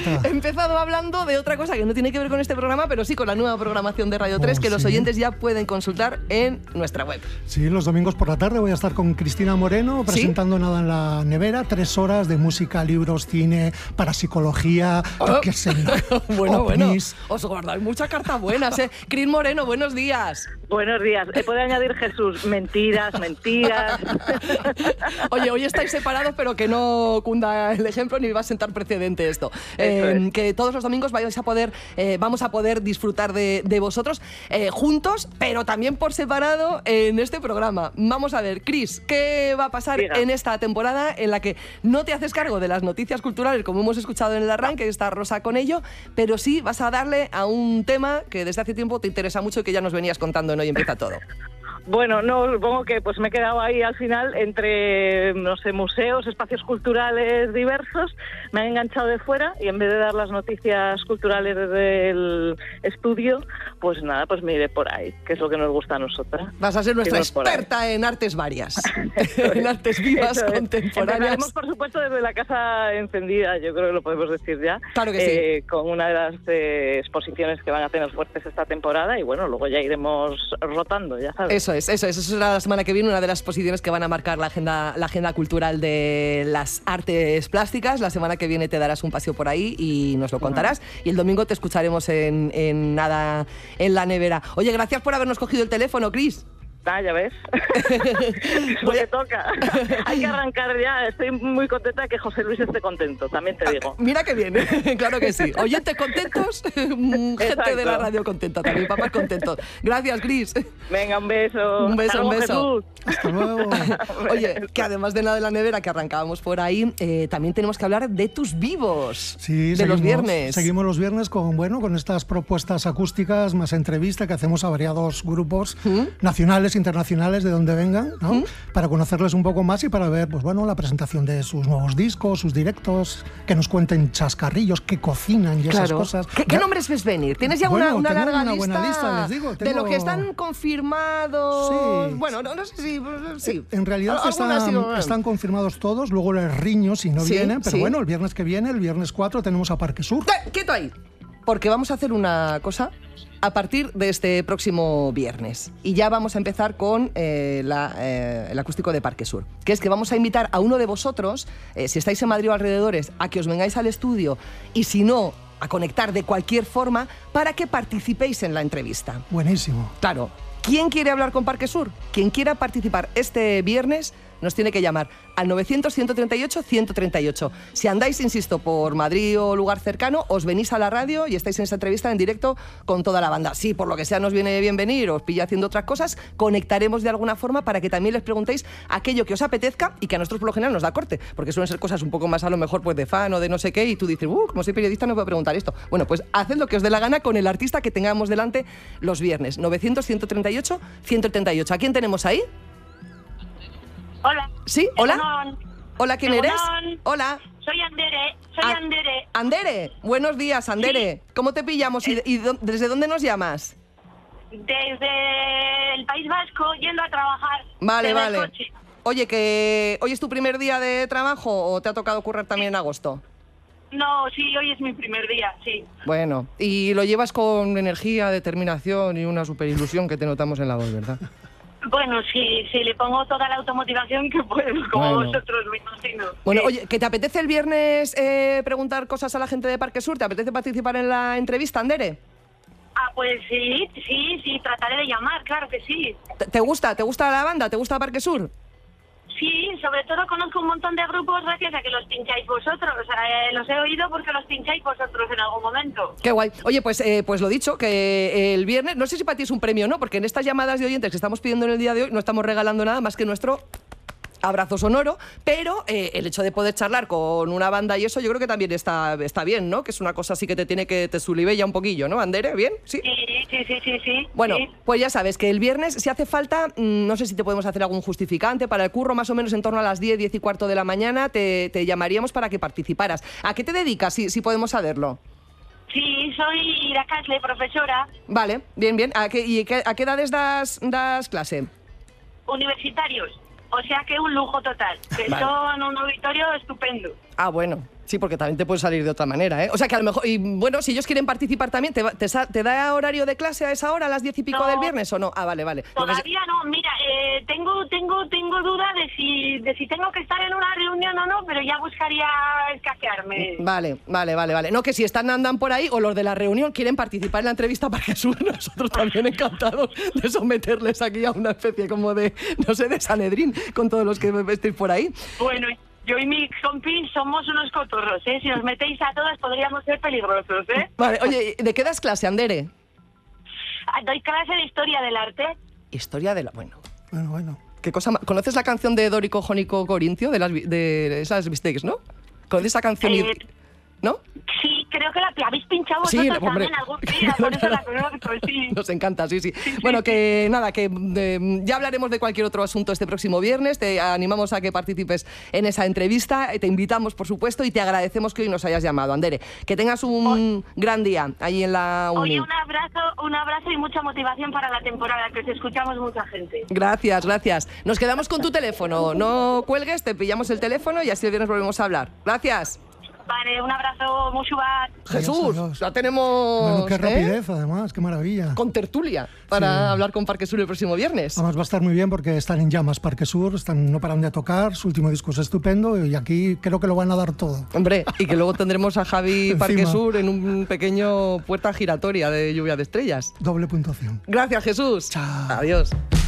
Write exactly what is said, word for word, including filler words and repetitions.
He empezado hablando de otra cosa que no tiene que ver con este programa, pero sí con la nueva programación de Radio tres, oh, que sí. los oyentes ya pueden consultar en nuestra web. Sí, los domingos por la tarde voy a estar con Cristina Moreno presentando ¿Sí? Nada en la Nevera, tres horas de música, libros, cine, parapsicología, oh. qué sé. Bueno, ovnis. Bueno, os guardáis muchas cartas buenas, ¿eh? Cris Moreno, buenos días. Buenos días. Puede añadir Jesús, mentiras, mentiras. Oye, hoy estáis separados, pero que no cunda el ejemplo ni va a sentar precedente esto. Eh, es. Que todos los domingos vais a poder, eh, vamos a poder disfrutar de, de vosotros eh, juntos, pero también por separado en este programa. Vamos a ver, Cris, ¿qué va a pasar Diga. en esta temporada en la que no te haces cargo de las noticias culturales, como hemos escuchado en el arranque, está Rosa con ello, pero sí vas a darle a un tema que desde hace tiempo te interesa mucho y que ya nos venías contando en Hoy Empieza Todo? Bueno, no, supongo que pues me he quedado ahí al final entre, no sé, museos, espacios culturales diversos, me han enganchado de fuera y en vez de dar las noticias culturales desde el estudio, pues nada, pues me iré por ahí, que es lo que nos gusta a nosotras. Vas a ser nuestra experta en artes varias, en artes vivas, Eso contemporáneas. Empezaremos, por supuesto, desde la Casa Encendida, yo creo que lo podemos decir ya. Claro que eh, sí. Con una de las eh, exposiciones que van a tener fuertes esta temporada y bueno, luego ya iremos rotando, ya sabes. Eso es. Eso es, eso será la semana que viene, una de las exposiciones que van a marcar la agenda, la agenda cultural de las artes plásticas. La semana que viene te darás un paseo por ahí y nos lo contarás. Uh-huh. Y el domingo te escucharemos en, en Nada en la Nevera. Oye, gracias por habernos cogido el teléfono, Cris. Ah, ya ves. Lo que toca. Hay que arrancar ya. Estoy muy contenta de que José Luis esté contento, también te digo. Mira que bien, claro que sí. Oyentes contentos, gente Exacto. de la radio contenta también, papás contentos. Gracias, Cris. Venga, un beso. Un beso, un beso. Hasta luego. Oye, que además de Nada de la Nevera, que arrancábamos por ahí, eh, también tenemos que hablar de tus vivos. Sí, de seguimos, los viernes. Seguimos los viernes con, bueno, con estas propuestas acústicas, más entrevista que hacemos a variados grupos ¿Mm? nacionales, internacionales, de donde vengan, ¿no? ¿Mm? Para conocerles un poco más y para ver, pues bueno, la presentación de sus nuevos discos, sus directos, que nos cuenten chascarrillos, que cocinan y claro. esas cosas. ¿Qué, ¿Qué nombres ves venir? ¿Tienes ya bueno, una, una larga una lista, buena lista les digo, tengo... de lo que están confirmados? Sí. Bueno, no, no sé si... Sí. En realidad están, sí, bueno. están confirmados todos, luego les riño si no sí, vienen, pero sí. bueno, el viernes que viene, el viernes cuatro, tenemos a Parque Sur. ¡Quieto ahí! Porque vamos a hacer una cosa a partir de este próximo viernes. Y ya vamos a empezar con eh, la, eh, el acústico de Parque Sur. Que es que vamos a invitar a uno de vosotros, eh, si estáis en Madrid o alrededores, a que os vengáis al estudio y si no, a conectar de cualquier forma para que participéis en la entrevista. Buenísimo. Claro. ¿Quién quiere hablar con Parque Sur? Quien quiera participar este viernes nos tiene que llamar al novecientos, ciento treinta y ocho, ciento treinta y ocho. Si andáis, insisto, por Madrid o lugar cercano, os venís a la radio y estáis en esta entrevista en directo con toda la banda. Si por lo que sea nos viene bien venir, os pilla haciendo otras cosas, conectaremos de alguna forma para que también les preguntéis aquello que os apetezca y que a nosotros por lo general nos da corte, porque suelen ser cosas un poco más a lo mejor pues de fan o de no sé qué y tú dices, uh, como soy periodista no puedo preguntar esto. Bueno, pues haced lo que os dé la gana con el artista que tengamos delante los viernes. novecientos, ciento treinta y ocho, ciento treinta y ocho. ¿A quién tenemos ahí? Hola. ¿Sí? ¿Hola? Egunon. Hola, ¿quién Egunon. eres? Hola. Soy Andere, soy A- Andere. Andere, buenos días, Andere. Sí. ¿Cómo te pillamos y, y dó- desde dónde nos llamas? Desde el País Vasco, yendo a trabajar. Vale, desde el vale. coche. Oye, que ¿hoy es tu primer día de trabajo o te ha tocado currar también en agosto? No, sí, hoy es mi primer día, sí. Bueno, y lo llevas con energía, determinación y una super ilusión que te notamos en la voz, ¿verdad? Bueno, sí, sí, le pongo toda la automotivación que puedo, como Bueno. vosotros, me imagino. Bueno, Sí. oye, ¿que te apetece el viernes eh, preguntar cosas a la gente de Parque Sur? ¿Te apetece participar en la entrevista, Andere? Ah, pues sí, sí, sí, trataré de llamar, claro que sí. ¿Te, te gusta? ¿Te gusta la banda? ¿Te gusta Parque Sur? Sí, sobre todo conozco un montón de grupos gracias a que los pincháis vosotros. O sea, eh, los he oído porque los pincháis vosotros en algún momento. Qué guay. Oye, pues, eh, pues lo dicho, que el viernes, no sé si para ti es un premio o no, porque en estas llamadas de oyentes que estamos pidiendo en el día de hoy no estamos regalando nada más que nuestro abrazo sonoro, pero eh, el hecho de poder charlar con una banda y eso yo creo que también está, está bien, ¿no? Que es una cosa así que te tiene que te sulibella un poquillo, ¿no, Andere? ¿Bien? ¿Sí? Sí, sí, sí, sí, sí. Bueno, sí. pues ya sabes que el viernes, si hace falta, mmm, no sé si te podemos hacer algún justificante para el curro, más o menos en torno a las diez, diez y cuarto de la mañana, te, te llamaríamos para que participaras. ¿A qué te dedicas, si, si podemos saberlo? Sí, soy Ira Casle, profesora Vale, bien, bien. ¿A qué, y qué, a qué edades das, das clase? universitarios. O sea que un lujo total. Que Vale. son un auditorio estupendo. Ah, bueno. Sí, porque también te puede salir de otra manera, ¿eh? O sea que a lo mejor, y bueno, si ellos quieren participar también, ¿te, va- te, sa- te da horario de clase a esa hora, a las diez y pico No. del viernes o no? Ah, vale, vale. Lo que se- Todavía no, mira, eh, tengo tengo tengo duda de si de si tengo que estar en una reunión o no, pero ya buscaría escaquearme. Vale, vale, vale, vale. No, que si están andan por ahí o los de la reunión quieren participar en la entrevista para Jesús, nosotros también encantados de someterles aquí a una especie como de, no sé, de Sanedrín con todos los que estéis por ahí. Bueno, yo y mis compis somos unos cotorros, ¿eh? Si os metéis a todas podríamos ser peligrosos, ¿eh? Vale, oye, ¿de qué das clase, Andere? Ah, doy clase de historia del arte. Historia de la... Bueno, Bueno, bueno. ¿qué cosa más? ¿Conoces la canción de Dórico Jónico Corintio, de, las, vi- de esas mistakes, no? ¿Conoces esa canción? y- Eh, ¿No? Sí, creo que la la habéis pinchado Sí, vosotros hombre. también algún día, por eso la conozco, sí. Nos encanta, sí, sí. Bueno, que nada, que de- ya hablaremos de cualquier otro asunto este próximo viernes. Te animamos a que participes en esa entrevista. Te invitamos, por supuesto, y te agradecemos que hoy nos hayas llamado, Andere. Que tengas un gran día ahí en la uni. Oye, un abrazo, un abrazo y mucha motivación para la temporada, que os escuchamos mucha gente. Gracias, gracias. Nos quedamos con tu teléfono. No cuelgues, te pillamos el teléfono y así el viernes volvemos a hablar. Gracias. Vale, un abrazo, mucho bat. Jesús, adiós. ya tenemos... Bueno, qué ¿eh? rapidez, además, qué maravilla. Con tertulia para Sí. hablar con Parque Sur el próximo viernes. Además va a estar muy bien porque están en llamas Parque Sur, están, no paran de tocar, su último disco es estupendo y aquí creo que lo van a dar todo. Hombre, y que luego tendremos a Javi Parque Encima. Sur en un pequeño puerta giratoria de lluvia de estrellas. Doble puntuación. Gracias, Jesús. Chao. Adiós.